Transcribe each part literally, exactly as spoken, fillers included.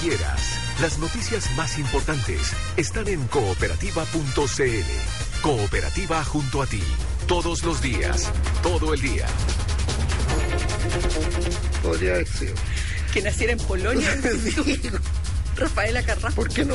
quieras. Las noticias más importantes están en cooperativa punto c l. Cooperativa junto a ti. Todos los días. Todo el día. Podría haber sido. Que naciera en Polonia. Rafaela Carrasco. ¿Por qué no?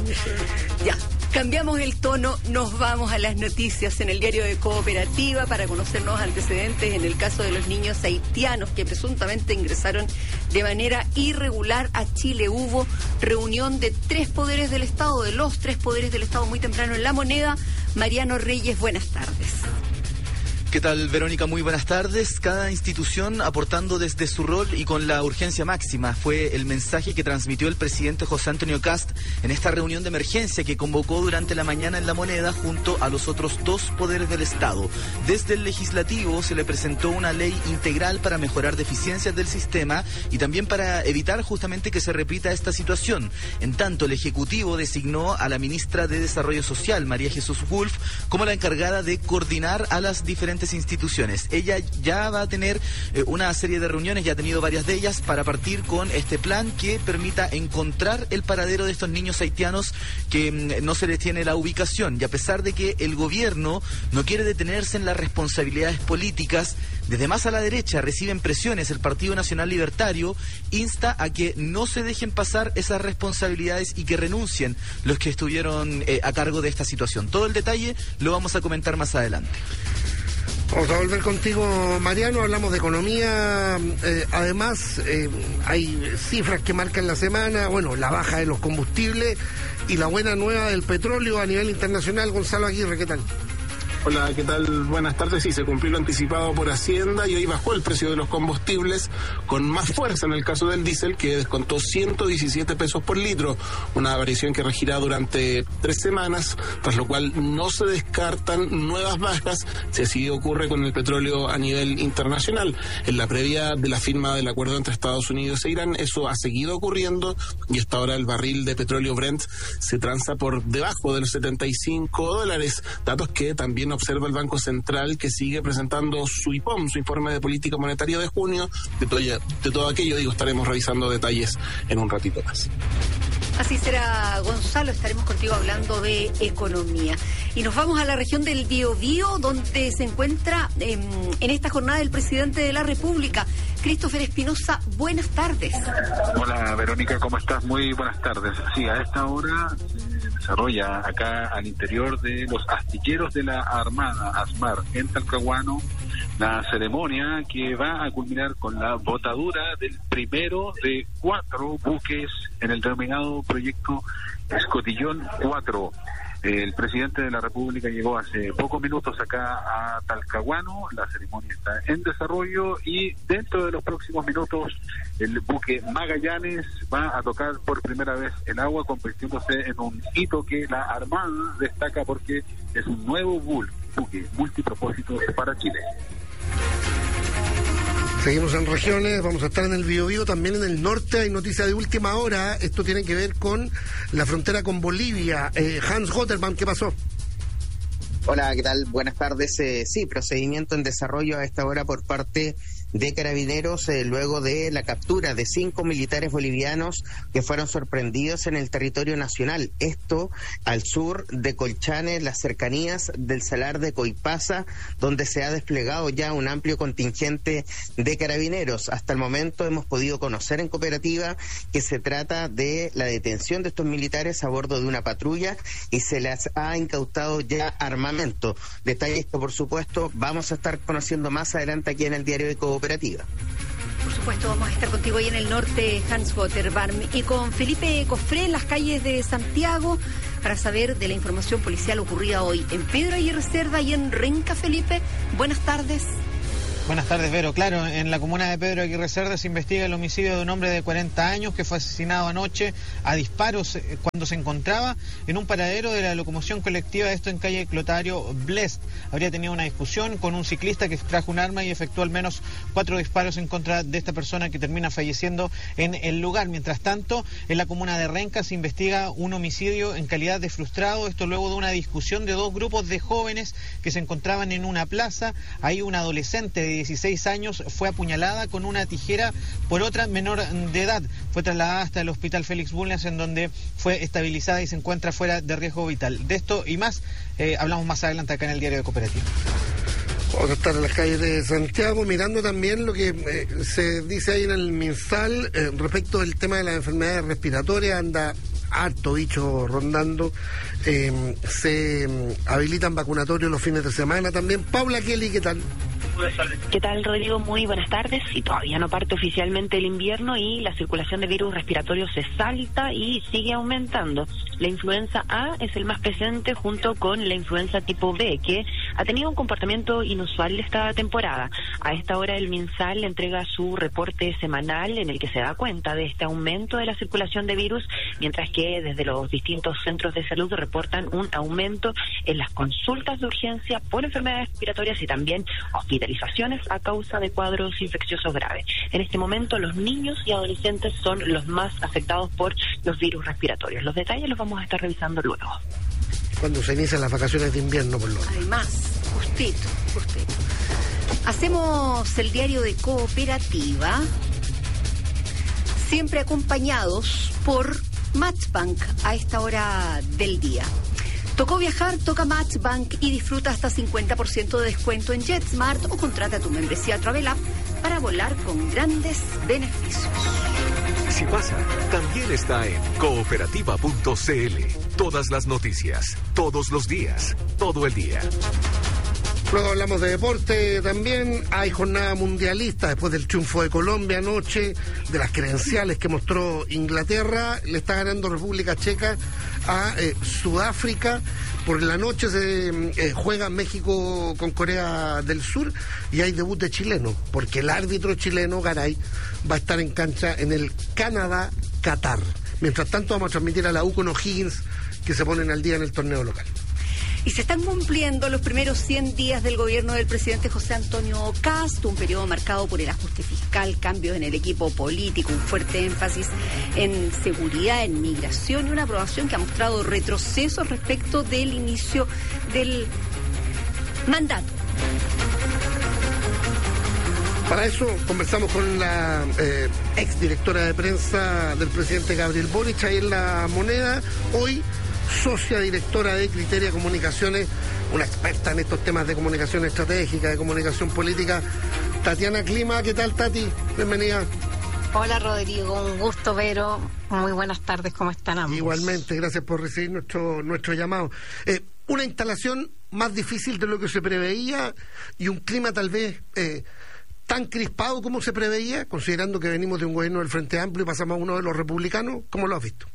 Ya. Cambiamos el tono, nos vamos a las noticias en el diario de Cooperativa para conocer nuevos antecedentes en el caso de los niños haitianos que presuntamente ingresaron de manera irregular a Chile. Hubo reunión de tres poderes del Estado, de los tres poderes del Estado muy temprano en La Moneda. Mariano Reyes, buenas tardes. ¿Qué tal, Verónica? Muy buenas tardes. Cada institución aportando desde su rol y con la urgencia máxima. Fue el mensaje que transmitió el presidente José Antonio Kast en esta reunión de emergencia que convocó durante la mañana en La Moneda junto a los otros dos poderes del Estado. Desde el Legislativo se le presentó una ley integral para mejorar deficiencias del sistema y también para evitar justamente que se repita esta situación. En tanto, el Ejecutivo designó a la ministra de Desarrollo Social, María Jesús Wolf, como la encargada de coordinar a las diferentes instituciones. Ella ya va a tener eh, una serie de reuniones, ya ha tenido varias de ellas, para partir con este plan que permita encontrar el paradero de estos niños haitianos que mm, no se les tiene la ubicación. Y a pesar de que el gobierno no quiere detenerse en las responsabilidades políticas, desde más a la derecha reciben presiones. El Partido Nacional Libertario insta a que no se dejen pasar esas responsabilidades y que renuncien los que estuvieron eh, a cargo de esta situación. Todo el detalle lo vamos a comentar más adelante. Vamos a volver contigo, Mariano. Hablamos de economía. Eh, además, eh, hay cifras que marcan la semana. Bueno, la baja de los combustibles y la buena nueva del petróleo a nivel internacional. Gonzalo Aguirre, ¿qué tal? Hola, ¿qué tal? Buenas tardes. Sí, se cumplió lo anticipado por Hacienda y hoy bajó el precio de los combustibles con más fuerza en el caso del diésel, que descontó ciento diecisiete pesos por litro, una variación que regirá durante tres semanas, tras lo cual no se descartan nuevas bajas si así ocurre con el petróleo a nivel internacional. En la previa de la firma del acuerdo entre Estados Unidos e Irán, eso ha seguido ocurriendo y hasta ahora el barril de petróleo Brent se transa por debajo de los setenta y cinco dólares, datos que también observa el Banco Central, que sigue presentando su I P O M, su informe de política monetaria de junio. De todo, de todo aquello, digo, estaremos revisando detalles en un ratito más. Así será, Gonzalo, estaremos contigo hablando de economía. Y nos vamos a la región del Biobío, donde se encuentra eh, en esta jornada el presidente de la República, Christopher Espinosa. Buenas tardes. Hola, Verónica, ¿cómo estás? Muy buenas tardes. Sí, a esta hora se desarrolla acá al interior de los astilleros de la Armada, ASMAR, en Talcahuano, la ceremonia que va a culminar con la botadura del primero de cuatro buques en el denominado proyecto Escotillón cuatro. El presidente de la República llegó hace pocos minutos acá a Talcahuano, la ceremonia está en desarrollo y dentro de los próximos minutos el buque Magallanes va a tocar por primera vez el agua, convirtiéndose en un hito que la Armada destaca porque es un nuevo buque multipropósito para Chile. Seguimos en regiones, vamos a estar en el Biobío, también en el norte hay noticias de última hora. Esto tiene que ver con la frontera con Bolivia. Eh, Hans Gotterman, ¿qué pasó? Hola, ¿qué tal? Buenas tardes. Eh, sí, procedimiento en desarrollo a esta hora por parte de Carabineros, eh, luego de la captura de cinco militares bolivianos que fueron sorprendidos en el territorio nacional. Esto al sur de Colchane, las cercanías del Salar de Coipasa, donde se ha desplegado ya un amplio contingente de Carabineros. Hasta el momento hemos podido conocer en Cooperativa que se trata de la detención de estos militares a bordo de una patrulla y se les ha incautado ya armamento. Detalles que, por supuesto, vamos a estar conociendo más adelante aquí en el diario de Cooperativa. Por supuesto, vamos a estar contigo ahí en el norte, Hans Gotterman, y con Felipe Cofré en las calles de Santiago para saber de la información policial ocurrida hoy en Pedro Aguirre Cerda y en Renca. Felipe, buenas tardes. Buenas tardes, Vero. Claro, en la comuna de Pedro Aguirre Cerda se investiga el homicidio de un hombre de cuarenta años que fue asesinado anoche a disparos cuando se encontraba en un paradero de la locomoción colectiva, esto en calle Clotario Blest. Habría tenido una discusión con un ciclista que trajo un arma y efectuó al menos cuatro disparos en contra de esta persona, que termina falleciendo en el lugar. Mientras tanto, en la comuna de Renca se investiga un homicidio en calidad de frustrado, esto luego de una discusión de dos grupos de jóvenes que se encontraban en una plaza. Hay un adolescente de dieciséis años, fue apuñalada con una tijera por otra menor de edad. Fue trasladada hasta el Hospital Félix Bulnes, en donde fue estabilizada y se encuentra fuera de riesgo vital. De esto y más eh, hablamos más adelante acá en el Diario de Cooperativa. Vamos a estar en las calles de Santiago mirando también lo que eh, se dice ahí en el MinSal eh, respecto del tema de las enfermedades respiratorias. Anda harto bicho rondando. Eh, se eh, habilitan vacunatorios los fines de semana también. Paula Kelly, ¿qué tal? ¿Qué tal, Rodrigo? Muy buenas tardes. Y todavía no parte oficialmente el invierno y la circulación de virus respiratorios se salta y sigue aumentando. La influenza A es el más presente junto con la influenza tipo B, que ha tenido un comportamiento inusual esta temporada. A esta hora el MinSal entrega su reporte semanal en el que se da cuenta de este aumento de la circulación de virus, mientras que desde los distintos centros de salud reportan un aumento en las consultas de urgencia por enfermedades respiratorias y también hospitalizaciones a causa de cuadros infecciosos graves. En este momento los niños y adolescentes son los más afectados por los virus respiratorios. Los detalles los vamos a estar revisando luego. Cuando se inician las vacaciones de invierno, por lo menos. Además, justito, justito. Hacemos el diario de Cooperativa, siempre acompañados por Matchbank a esta hora del día. Tocó viajar, toca Matchbank y disfruta hasta cincuenta por ciento de descuento en JetSmart o contrata tu membresía Travel App para volar con grandes beneficios. Si pasa, también está en cooperativa punto c l. Todas las noticias, todos los días, todo el día. Luego hablamos de deporte también. Hay jornada mundialista después del triunfo de Colombia anoche, de las credenciales que mostró Inglaterra. Le está ganando República Checa a eh, Sudáfrica. Por la noche se eh, juega México con Corea del Sur y hay debut de chileno, porque el árbitro chileno, Garay, va a estar en cancha en el Canadá-Qatar. Mientras tanto vamos a transmitir a la U con O'Higgins, que se ponen al día en el torneo local. Y se están cumpliendo los primeros cien días del gobierno del presidente José Antonio Kast, un periodo marcado por el ajuste fiscal, cambios en el equipo político, un fuerte énfasis en seguridad, en migración y una aprobación que ha mostrado retrocesos respecto del inicio del mandato. Para eso conversamos con la eh, exdirectora de prensa del presidente Gabriel Boric, ahí en La Moneda, hoy socia directora de Criteria Comunicaciones, una experta en estos temas de comunicación estratégica, de comunicación política, Tatiana Clima. ¿Qué tal, Tati? Bienvenida. Hola, Rodrigo, un gusto, Vero. Muy buenas tardes, ¿cómo están ambos? Igualmente, gracias por recibir nuestro, nuestro llamado. Eh, una instalación más difícil de lo que se preveía y un clima tal vez eh, tan crispado como se preveía, considerando que venimos de un gobierno del Frente Amplio y pasamos a uno de los republicanos. ¿Cómo lo has visto?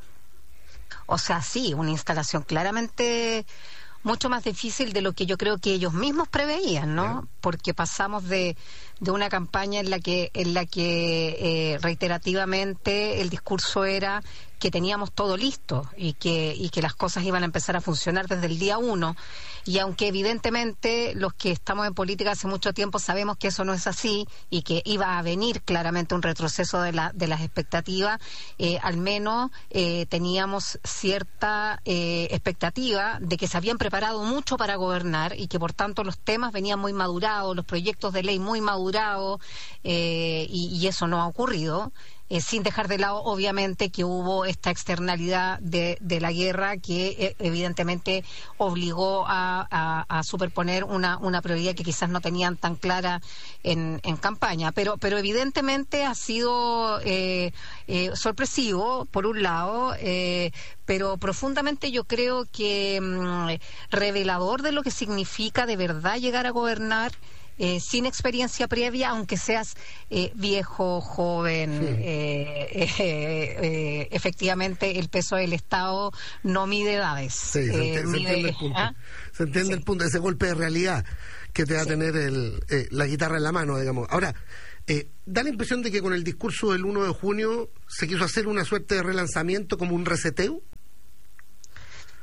O sea, sí, una instalación claramente mucho más difícil de lo que yo creo que ellos mismos preveían, ¿no? Porque pasamos de, de una campaña en la que, en la que eh, reiterativamente el discurso era que teníamos todo listo y que, y que las cosas iban a empezar a funcionar desde el día uno. Y aunque evidentemente los que estamos en política hace mucho tiempo sabemos que eso no es así y que iba a venir claramente un retroceso de, la, de las expectativas, eh, al menos eh, teníamos cierta eh, expectativa de que se habían preparado mucho para gobernar y que por tanto los temas venían muy madurados, los proyectos de ley muy madurados, eh, y, y eso no ha ocurrido. Eh, sin dejar de lado, obviamente, que hubo esta externalidad de, de la guerra que eh, evidentemente obligó a, a, a superponer una, una prioridad que quizás no tenían tan clara en, en campaña. Pero, pero evidentemente ha sido eh, eh, sorpresivo, por un lado, eh, pero profundamente yo creo que mmm, revelador de lo que significa de verdad llegar a gobernar Eh, sin experiencia previa, aunque seas eh, viejo, joven, sí. eh, eh, eh, efectivamente el peso del Estado no mide edades. Sí, se, ent- eh, se mide, entiende el punto. ¿Ah? Se entiende sí. el punto, ese golpe de realidad que te va sí. a tener el, eh, la guitarra en la mano, digamos. Ahora, eh, da la impresión de que con el discurso del uno de junio se quiso hacer una suerte de relanzamiento, como un reseteo.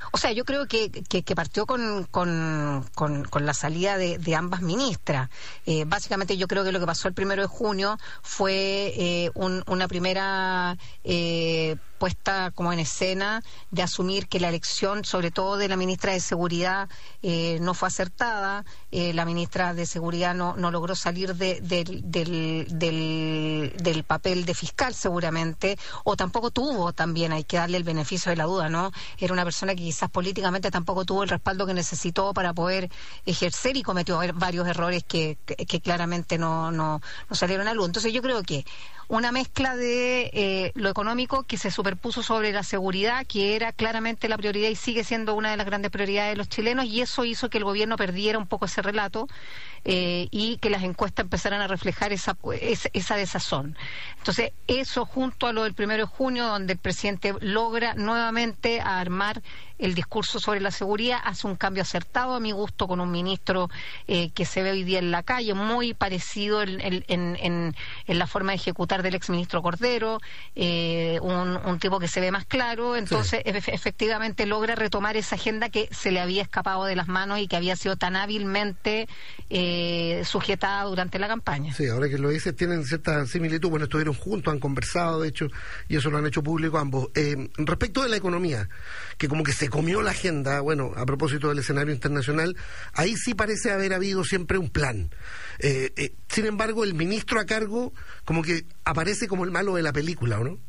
O sea, yo creo que, que, que partió con, con, con, con la salida de, de ambas ministras. Eh, básicamente yo creo que lo que pasó el primero de junio fue eh, un, una primera eh, puesta como en escena de asumir que la elección, sobre todo de la ministra de Seguridad, eh, no fue acertada. Eh, la ministra de Seguridad no, no logró salir de, de, del, del, del papel de fiscal seguramente, o tampoco tuvo, también hay que darle el beneficio de la duda, ¿no? Era una persona que quizás políticamente tampoco tuvo el respaldo que necesitó para poder ejercer y cometió varios errores que, que, que claramente no, no, no salieron a luz. Entonces yo creo que una mezcla de eh, lo económico que se superpuso sobre la seguridad, que era claramente la prioridad y sigue siendo una de las grandes prioridades de los chilenos, y eso hizo que el gobierno perdiera un poco ese relato eh, y que las encuestas empezaran a reflejar esa, esa, esa desazón. Entonces, eso junto a lo del primero de junio, donde el presidente logra nuevamente armar el discurso sobre la seguridad, hace un cambio acertado a mi gusto con un ministro eh, que se ve hoy día en la calle, muy parecido en, en, en, en la forma de ejecutar del exministro Cordero, eh, un, un tipo que se ve más claro. Entonces sí. e- efectivamente logra retomar esa agenda que se le había escapado de las manos y que había sido tan hábilmente eh, sujetada durante la campaña. Sí, ahora que lo dices, tienen cierta similitud. Bueno, estuvieron juntos, han conversado, de hecho, y eso lo han hecho público ambos. Eh, respecto de la economía, que como que se comió la agenda, bueno, a propósito del escenario internacional, ahí sí parece haber habido siempre un plan. Eh, eh, sin embargo, el ministro a cargo como que aparece como el malo de la película, ¿o no?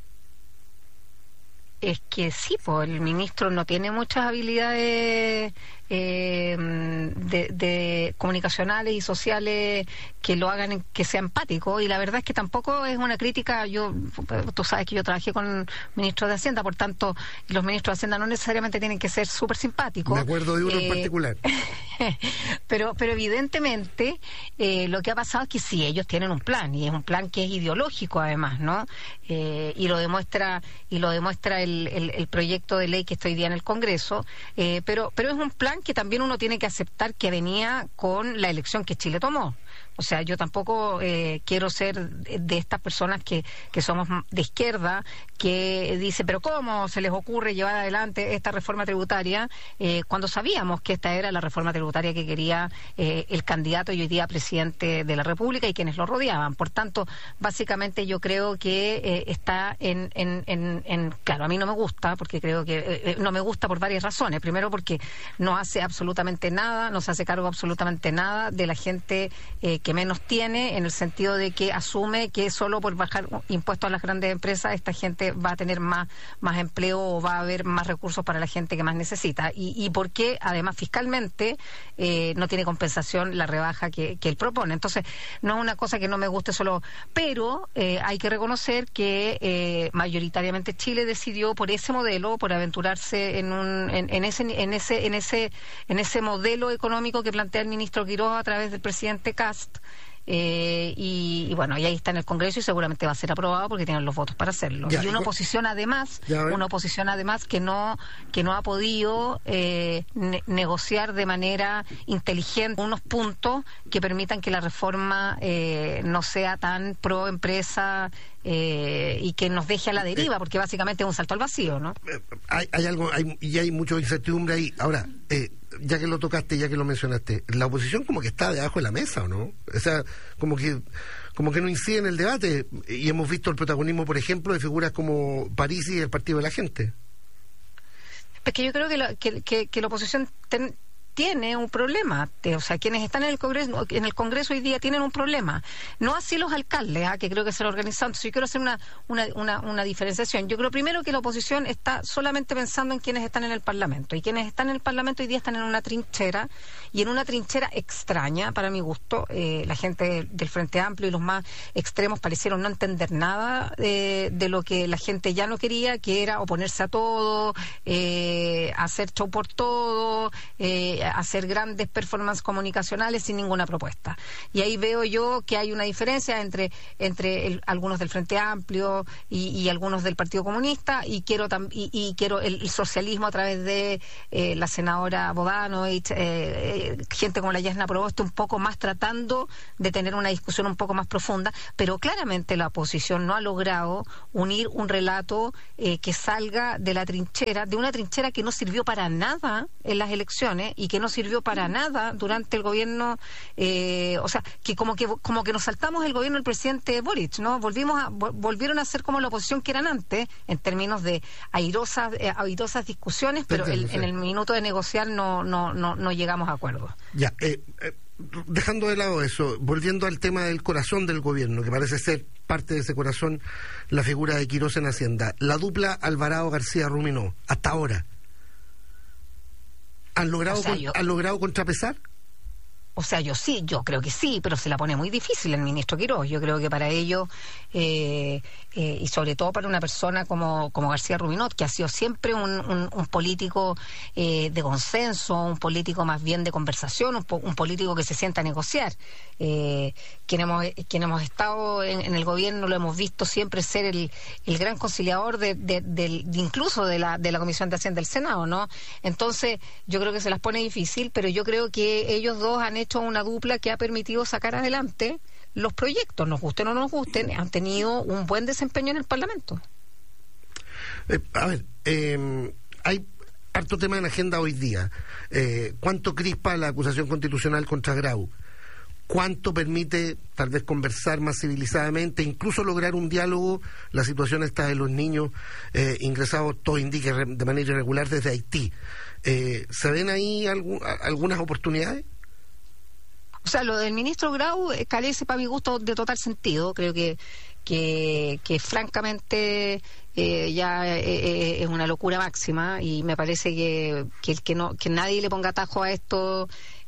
Es que sí, pues el ministro no tiene muchas habilidades eh, de, de comunicacionales y sociales que lo hagan que sea empático, y la verdad es que tampoco es una crítica. Yo, tú sabes que yo trabajé con ministros de Hacienda, por tanto los ministros de Hacienda no necesariamente tienen que ser súper simpáticos. Me acuerdo de uno eh, en particular. pero pero evidentemente eh, lo que ha pasado es que sí, ellos tienen un plan, y es un plan que es ideológico además, ¿no? Eh, y lo demuestra y lo demuestra el, el, el proyecto de ley que está hoy día en el Congreso, eh, pero pero es un plan que también uno tiene que aceptar que venía con la elección que Chile tomó. O sea, yo tampoco eh, quiero ser de estas personas que, que somos de izquierda, que dice, pero ¿cómo se les ocurre llevar adelante esta reforma tributaria eh, cuando sabíamos que esta era la reforma tributaria que quería eh, el candidato y hoy día presidente de la República y quienes lo rodeaban? Por tanto, básicamente yo creo que eh, está en, en, en, en... Claro, a mí no me gusta, porque creo que... Eh, no me gusta por varias razones. Primero, porque no hace absolutamente nada, no se hace cargo absolutamente nada de la gente eh, que menos tiene, en el sentido de que asume que solo por bajar impuestos a las grandes empresas esta gente va a tener más, más empleo o va a haber más recursos para la gente que más necesita, y, y porque además fiscalmente eh, no tiene compensación la rebaja que, que él propone. Entonces no es una cosa que no me guste solo, pero eh, hay que reconocer que eh, mayoritariamente Chile decidió por ese modelo, por aventurarse en un en, en ese en ese en ese en ese modelo económico que plantea el ministro Quiroga a través del presidente Kast. Eh, y, y bueno, y ahí está en el Congreso y seguramente va a ser aprobado porque tienen los votos para hacerlo. Ya, y una oposición además, una oposición además que no que no ha podido eh, ne- negociar de manera inteligente unos puntos que permitan que la reforma eh, no sea tan pro empresa eh, y que nos deje a la deriva, porque básicamente es un salto al vacío, ¿no? Hay, hay algo, hay, y hay mucha incertidumbre ahí. Ahora, eh, ya que lo tocaste, ya que lo mencionaste, la oposición como que está debajo de la mesa, ¿o no? O sea, como que como que no incide en el debate, y hemos visto el protagonismo, por ejemplo, de figuras como Parisi y el Partido de la Gente. Es que yo creo que, lo, que, que, que la oposición ten, tiene un problema, o sea, quienes están en el Congreso en el Congreso hoy día tienen un problema, no así los alcaldes, ¿eh? que creo que se lo organizan. Entonces yo quiero hacer una, una, una, una diferenciación. Yo creo primero que la oposición está solamente pensando en quienes están en el Parlamento, y quienes están en el Parlamento hoy día están en una trinchera, y en una trinchera extraña para mi gusto. Eh, la gente del Frente Amplio y los más extremos parecieron no entender nada eh, de lo que la gente ya no quería, que era oponerse a todo, eh, hacer show por todo, eh, hacer grandes performances comunicacionales sin ninguna propuesta. Y ahí veo yo que hay una diferencia entre entre el, algunos del Frente Amplio y, y algunos del Partido Comunista, y quiero tam, y, y quiero el, el socialismo a través de eh, la senadora Bodanovich, eh, eh, gente como la Yasna Proboste, un poco más tratando de tener una discusión un poco más profunda, pero claramente la oposición no ha logrado unir un relato eh, que salga de la trinchera, de una trinchera que no sirvió para nada en las elecciones y que no sirvió para nada durante el gobierno, eh, o sea, que como que como que nos saltamos el gobierno del presidente Boric, ¿no? Volvimos a, volvieron a ser como la oposición que eran antes, en términos de airosas, eh, airosas discusiones, pero el, en el minuto de negociar no, no, no, no llegamos a acuerdo. Ya, eh, eh, dejando de lado eso, volviendo al tema del corazón del gobierno, que parece ser parte de ese corazón la figura de Quirós en Hacienda, la dupla Alvarado-García-Ruminó, hasta ahora, ¿han logrado, o sea, yo... ¿han logrado contrapesar? O sea, yo sí, yo creo que sí, pero se la pone muy difícil el ministro Quirós. Yo creo que para ello, eh, eh, y sobre todo para una persona como, como García Rubinot, que ha sido siempre un, un, un político eh, de consenso, un político más bien de conversación, un, po, un político que se sienta a negociar. Eh, quien, hemos, quien hemos estado en, en el gobierno lo hemos visto siempre ser el, el gran conciliador de, de, de, de incluso de la, de la Comisión de Hacienda del Senado, ¿no? Entonces, yo creo que se las pone difícil, pero yo creo que ellos dos han hecho una dupla que ha permitido sacar adelante los proyectos, nos gusten o no nos gusten, han tenido un buen desempeño en el Parlamento. Eh, a ver, eh, hay harto tema en agenda hoy día. Eh, ¿Cuánto crispa la acusación constitucional contra Grau? ¿Cuánto permite tal vez conversar más civilizadamente, incluso lograr un diálogo? La situación está de los niños eh, ingresados, todo indica, de manera irregular desde Haití. Eh, ¿Se ven ahí algún, algunas oportunidades? O sea, lo del ministro Grau eh, carece, para mi gusto, de total sentido. Creo que que, que francamente eh, ya eh, eh, es una locura máxima, y me parece que, que el que no que nadie le ponga atajo a esto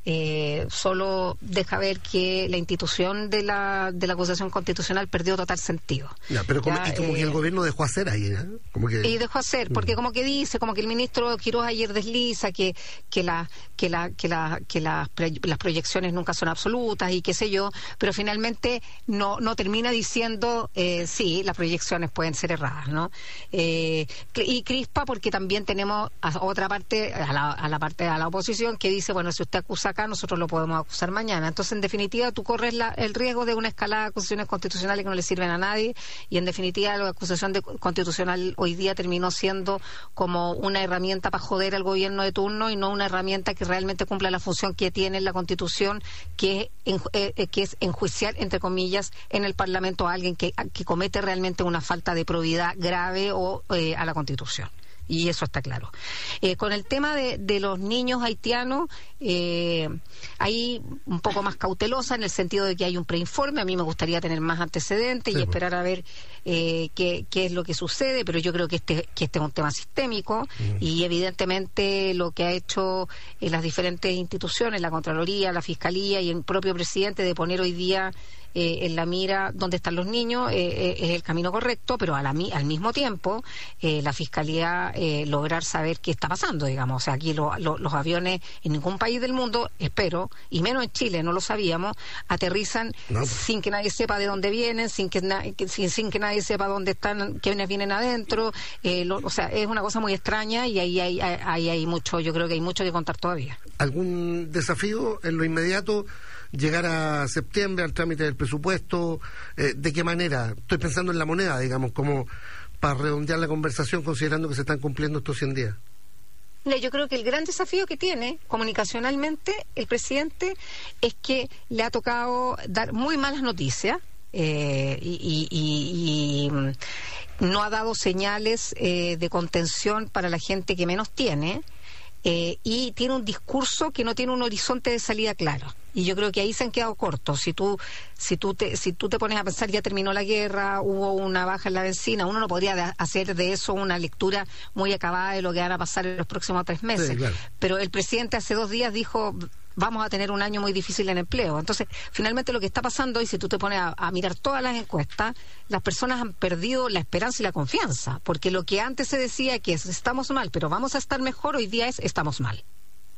eh, solo deja ver que la institución de la de la acusación constitucional perdió total sentido. Ya, pero como, ya, y como eh, que el gobierno dejó hacer ahí, ¿eh? Como que... Y dejó hacer, porque como que dice, como que el ministro Quirós ayer desliza que que la que la que la que las las proyecciones nunca son absolutas y qué sé yo, pero finalmente no no termina diciendo eh, sí, las proyecciones pueden ser erradas, ¿no? Eh, y crispa porque también tenemos a otra parte, a la, a la parte de la oposición, que dice, bueno, si usted acusa acá, nosotros lo podemos acusar mañana. Entonces, en definitiva, tú corres la, el riesgo de una escalada de acusaciones constitucionales que no le sirven a nadie, y en definitiva la acusación de, constitucional hoy día terminó siendo como una herramienta para joder al gobierno de turno, y no una herramienta que realmente cumpla la función que tiene la Constitución, que es, en, eh, que es enjuiciar, entre comillas, en el Parlamento a alguien que, que comete realmente una falta de probidad grave o eh, a la Constitución. Y eso está claro. Eh, con el tema de, de los niños haitianos, eh, ahí un poco más cautelosa, en el sentido de que hay un preinforme. A mí me gustaría tener más antecedentes, sí, y esperar a ver eh, qué, qué es lo que sucede, pero yo creo que este, que este es un tema sistémico, mm. y evidentemente lo que ha hecho eh, las diferentes instituciones, la Contraloría, la Fiscalía y el propio presidente, de poner hoy día Eh, en la mira dónde están los niños, eh, eh, es el camino correcto, pero a la, al mismo tiempo eh, la Fiscalía eh, lograr saber qué está pasando, digamos. O sea, aquí lo, lo, los aviones en ningún país del mundo, espero, y menos en Chile, no lo sabíamos, aterrizan no. sin que nadie sepa de dónde vienen, sin que, na que sin, sin que nadie sepa dónde están, quiénes vienen adentro. Eh, lo, o sea, es una cosa muy extraña, y ahí hay, hay, hay, hay mucho, yo creo que hay mucho que contar todavía. ¿Algún desafío en lo inmediato? Llegar a septiembre al trámite del presupuesto, eh, ¿de qué manera? Estoy pensando en la moneda, digamos, como para redondear la conversación, considerando que se están cumpliendo estos cien días. Mira, yo creo que el gran desafío que tiene comunicacionalmente el presidente es que le ha tocado dar muy malas noticias, eh, y, y, y, y no ha dado señales eh, de contención para la gente que menos tiene, eh, y tiene un discurso que no tiene un horizonte de salida claro. Y yo creo que ahí se han quedado cortos. Si tú, si tú te, si tú te pones a pensar, ya terminó la guerra, hubo una baja en la benzina, uno no podría de, hacer de eso una lectura muy acabada de lo que van a pasar en los próximos tres meses. Sí, claro. Pero el presidente hace dos días dijo, vamos a tener un año muy difícil en empleo. Entonces, finalmente lo que está pasando, y si tú te pones a, a mirar todas las encuestas, las personas han perdido la esperanza y la confianza, porque lo que antes se decía que es estamos mal, pero vamos a estar mejor, hoy día es estamos mal.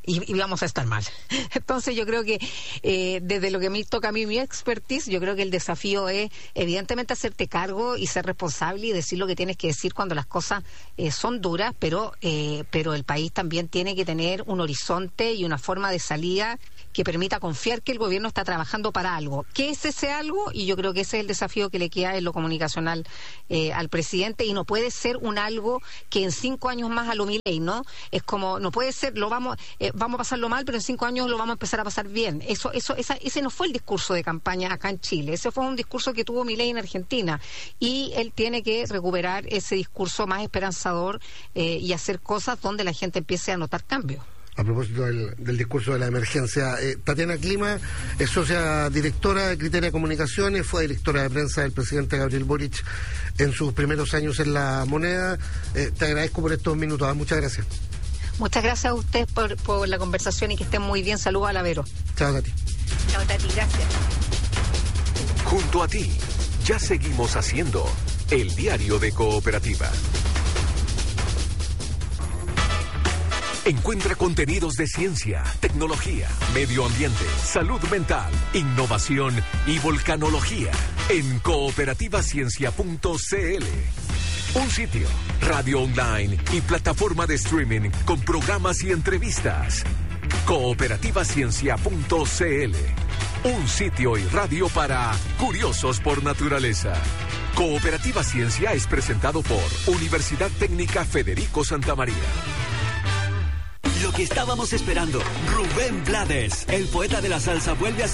y, y vamos a estar mal. Entonces yo creo que eh, desde lo que me toca a mí mi expertise, yo creo que el desafío es evidentemente hacerte cargo y ser responsable y decir lo que tienes que decir cuando las cosas eh, son duras, pero eh, pero el país también tiene que tener un horizonte y una forma de salida que permita confiar que el gobierno está trabajando para algo. ¿Qué es ese algo? Y yo creo que ese es el desafío que le queda en lo comunicacional eh, al presidente, y no puede ser un algo que en cinco años más a lo Milei, ¿no? Es como, no puede ser, lo vamos eh, vamos a pasarlo mal, pero en cinco años lo vamos a empezar a pasar bien. Eso, eso, esa, ese no fue el discurso de campaña acá en Chile, ese fue un discurso que tuvo Milei en Argentina, y él tiene que recuperar ese discurso más esperanzador eh, y hacer cosas donde la gente empiece a notar cambios. A propósito del, del discurso de la emergencia, eh, Tatiana Clima es socia directora de Criteria Comunicaciones, fue directora de prensa del presidente Gabriel Boric en sus primeros años en La Moneda. Eh, te agradezco por estos minutos, muchas gracias. Muchas gracias a usted por, por la conversación y que estén muy bien. Saludos a la Vero. Chao, Tati. Chao, Tati, gracias. Junto a ti, ya seguimos haciendo el diario de Cooperativa. Encuentra contenidos de ciencia, tecnología, medio ambiente, salud mental, innovación y volcanología en cooperativa ciencia punto c l. Un sitio, radio online y plataforma de streaming con programas y entrevistas. cooperativa ciencia punto c l. Un sitio y radio para curiosos por naturaleza. Cooperativa Ciencia es presentado por Universidad Técnica Federico Santa María. Lo que estábamos esperando, Rubén Blades, el poeta de la salsa, vuelve a